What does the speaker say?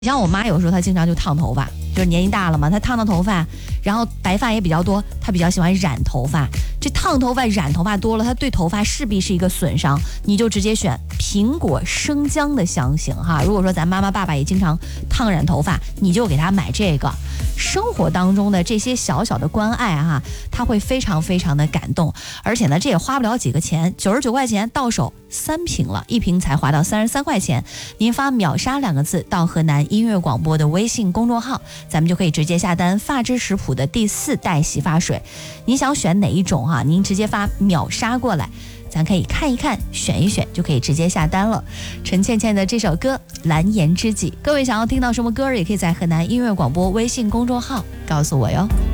像我妈有时候她经常就烫头发，就是年纪大了嘛，她烫头发，然后白发也比较多，她比较喜欢染头发。这烫头发、染头发多了，它对头发势必是一个损伤，你就直接选苹果生姜的香型哈。如果说咱妈妈爸爸也经常烫染头发，你就给他买这个。生活当中的这些小小的关爱哈，他会非常非常的感动，而且呢，这也花不了几个钱，99块钱到手3瓶了，一瓶才花到33块钱。您发秒杀2个字到河南音乐广播的微信公众号，咱们就可以直接下单发之食谱的第4代洗发水。您想选哪一种哈，您直接发秒杀过来，咱可以看一看选一选，就可以直接下单了。陈倩倩的这首歌《蓝颜知己》，各位想要听到什么歌也可以在河南音乐广播微信公众号告诉我哟。